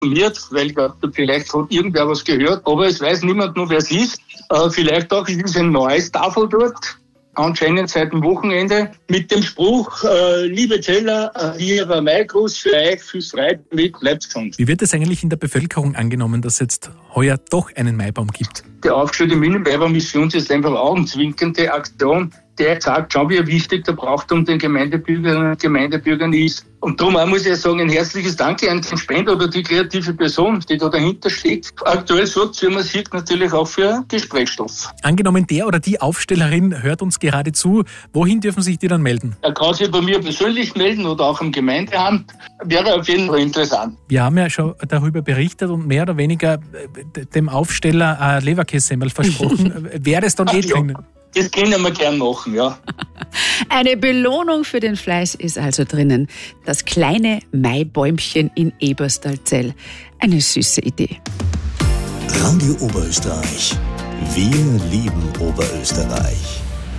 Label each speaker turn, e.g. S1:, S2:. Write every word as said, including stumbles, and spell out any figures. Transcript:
S1: informiert, weil ja, vielleicht hat irgendwer was gehört, aber es weiß niemand noch, wer es ist. Äh, vielleicht auch ist es ein neues Tafel dort, anscheinend seit dem Wochenende, mit dem Spruch, äh, liebe Zeller, äh, hier war mein Gruß für euch, fürs Freit mit, bleibt gesund.
S2: Wie wird es eigentlich in der Bevölkerung angenommen, dass es jetzt heuer doch einen Maibaum gibt?
S1: Der aufgestellte Mini-Maibaum ist für uns jetzt einfach eine augenzwinkernde Aktion, der sagt, schau, wie wichtig der Brauchtum den Gemeindebürgerinnen und Gemeindebürgern ist. Und darum auch muss ich sagen, ein herzliches Danke an den Spender oder die kreative Person, die da dahinter steht. Aktuell sorgt es, wie man sieht, natürlich auch für Gesprächsstoff.
S2: Angenommen, der oder die Aufstellerin hört uns gerade zu. Wohin dürfen sich die dann melden?
S1: Er kann sich bei mir persönlich melden oder auch im Gemeindeamt. Wäre auf jeden Fall interessant.
S2: Wir haben ja schon darüber berichtet und mehr oder weniger dem Aufsteller ein Leberkässemmel versprochen. Wäre es dann Ach, eh drinnen? Ja.
S1: Das können wir gern machen, ja.
S3: Eine Belohnung für den Fleiß ist also drinnen. Das kleine Maibäumchen in Eberstalzell. Eine süße Idee.
S4: Radio Oberösterreich. Wir lieben Oberösterreich.